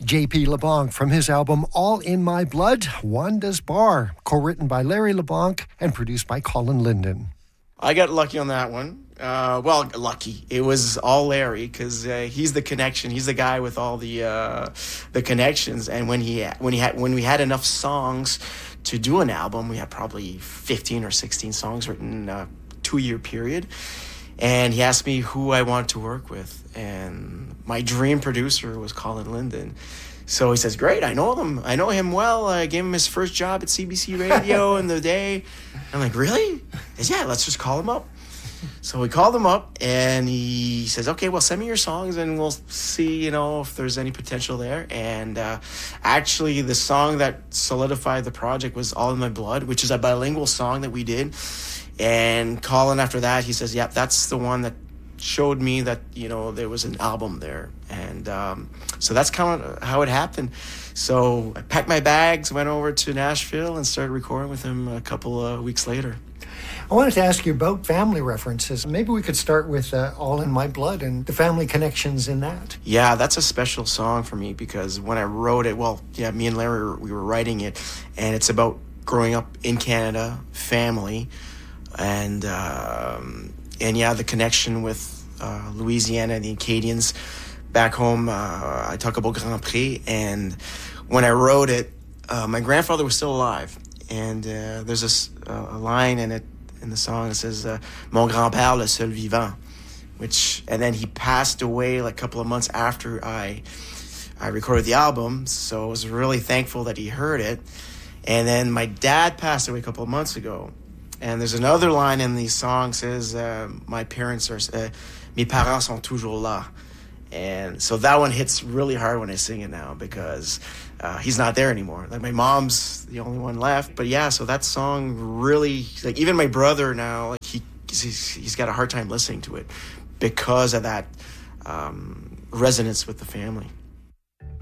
J.P. LeBlanc from his album All in My Blood, Wanda's Bar, co-written by Larry LeBlanc and produced by Colin Linden. I got lucky on that one. Lucky. It was all Larry because he's the connection. He's the guy with all the connections. And when we had enough songs to do an album, we had probably 15 or 16 songs written in a 2-year period. And he asked me who I wanted to work with. And my dream producer was Colin Linden. So he says, great, I know him. I know him well. I gave him his first job at CBC Radio in the day. I'm like, really? He says, yeah, let's just call him up. So we called him up, and he says, okay, well, send me your songs, and we'll see, if there's any potential there. And actually, the song that solidified the project was All in My Blood, which is a bilingual song that we did. And Colin, after that, he says, yeah, that's the one that showed me that, there was an album there. And so that's kind of how it happened. So I packed my bags, went over to Nashville, and started recording with him a couple of weeks later. I wanted to ask you about family references. Maybe we could start with All in My Blood and the family connections in that. Yeah, that's a special song for me because when I wrote it, me and Larry, we were writing it, and it's about growing up in Canada, family, and the connection with Louisiana and the Acadians. Back home, I talk about Grand Pré, and when I wrote it, my grandfather was still alive, and there's a line in the song that says, Mon grand-père le seul vivant, and then he passed away like a couple of months after I recorded the album, so I was really thankful that he heard it. And then my dad passed away a couple of months ago, and there's another line in the song says, my parents are, mes parents sont toujours là. And so that one hits really hard when I sing it now because he's not there anymore. Like my mom's the only one left. But yeah, so that song really, like even my brother now, like he's got a hard time listening to it because of that resonance with the family.